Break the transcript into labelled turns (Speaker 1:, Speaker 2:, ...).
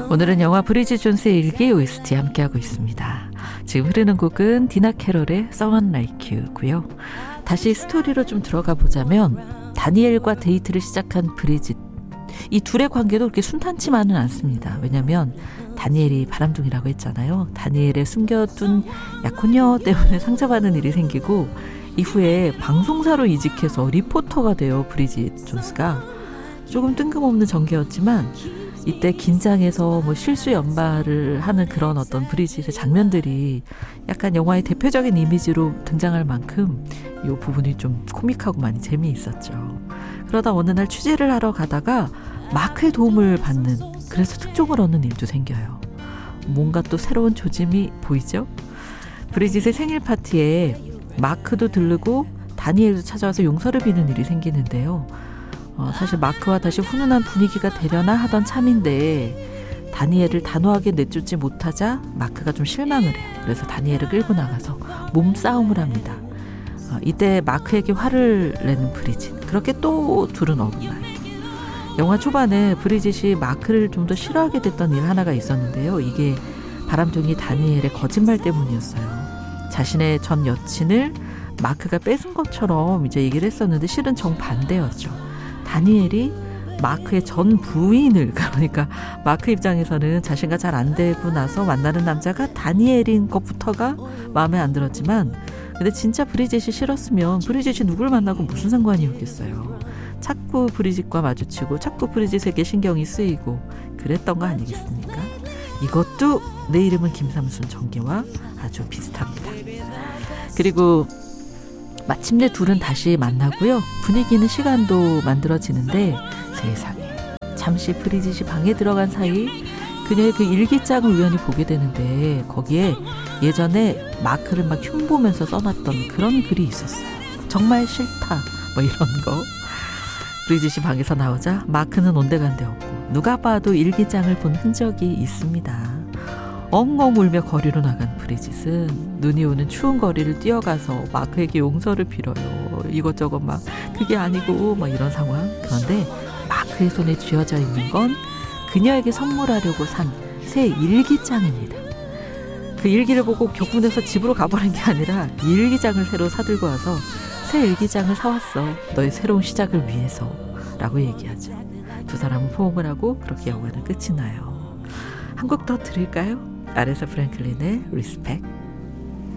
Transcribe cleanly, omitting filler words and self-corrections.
Speaker 1: 오늘은 영화 브리짓 존스의 일기 OST 함께하고 있습니다. 지금 흐르는 곡은 디나 캐롤의 Someone Like You고요. 다시 스토리로 좀 들어가 보자면 다니엘과 데이트를 시작한 브리짓, 이 둘의 관계도 그렇게 순탄치만은 않습니다. 왜냐하면 다니엘이 바람둥이라고 했잖아요. 다니엘의 숨겨둔 약혼녀 때문에 상처받는 일이 생기고 이후에 방송사로 이직해서 리포터가 돼요. 브리짓 존스가 조금 뜬금없는 전개였지만 이때 긴장해서 실수 연발을 하는 그런 어떤 브리짓의 장면들이 약간 영화의 대표적인 이미지로 등장할 만큼 이 부분이 좀 코믹하고 많이 재미있었죠. 그러다 어느 날 취재를 하러 가다가 마크의 도움을 받는, 그래서 특종을 얻는 일도 생겨요. 뭔가 또 새로운 조짐이 보이죠? 브리짓의 생일 파티에 마크도 들르고 다니엘도 찾아와서 용서를 비는 일이 생기는데요. 사실 마크와 다시 훈훈한 분위기가 되려나 하던 참인데 다니엘을 단호하게 내쫓지 못하자 마크가 좀 실망을 해요. 그래서 다니엘을 끌고 나가서 몸싸움을 합니다. 이때 마크에게 화를 내는 브리짓, 그렇게 또 둘은 어긋나요. 영화 초반에 브리짓이 마크를 좀 더 싫어하게 됐던 일 하나가 있었는데요. 이게 바람둥이 다니엘의 거짓말 때문이었어요. 자신의 전 여친을 마크가 뺏은 것처럼 이제 얘기를 했었는데 실은 정반대였죠. 다니엘이 마크의 전 부인을, 그러니까 마크 입장에서는 자신과 잘 안 되고 나서 만나는 남자가 다니엘인 것부터가 마음에 안 들었지만, 근데 진짜 브리짓이 싫었으면 브리짓이 누굴 만나고 무슨 상관이었겠어요. 자꾸 브리짓과 마주치고 자꾸 브리짓에게 신경이 쓰이고 그랬던 거 아니겠습니까? 이것도 내 이름은 김삼순 전개와 아주 비슷합니다. 그리고 마침내 둘은 다시 만나고요. 분위기는 시간도 만들어지는데 세상에, 잠시 브리짓이 방에 들어간 사이 그녀의 그 일기장을 우연히 보게 되는데 거기에 예전에 마크를 막 흉보면서 써놨던 그런 글이 있었어요. 정말 싫다 이런 거. 브리짓이 방에서 나오자 마크는 온데간데 없고 누가 봐도 일기장을 본 흔적이 있습니다. 엉엉 울며 거리로 나간 브리짓은 눈이 오는 추운 거리를 뛰어가서 마크에게 용서를 빌어요. 이것저것 막 그게 아니고 이런 상황. 그런데 마크의 손에 쥐어져 있는 건 그녀에게 선물하려고 산 새 일기장입니다. 그 일기를 보고 격분해서 집으로 가버린 게 아니라 이 일기장을 새로 사들고 와서 새 일기장을 사왔어. 너의 새로운 시작을 위해서 라고 얘기하죠. 두 사람은 포옹을 하고 그렇게 영화는 끝이 나요. 한 곡 더 들을까요? 아레사 프랭클린의 리스펙.